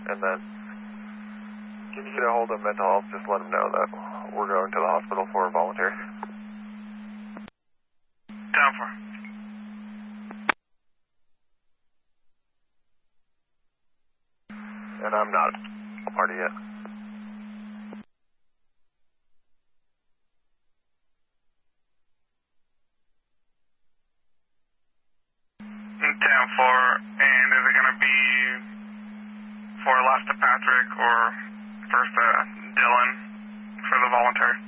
And then, can you get a hold of mental health? Just let them know that we're going to the hospital for a voluntary. Down for. And I'm not a party yet. Down for, and is it going to be for last to Patrick or first to Dylan for the voluntary?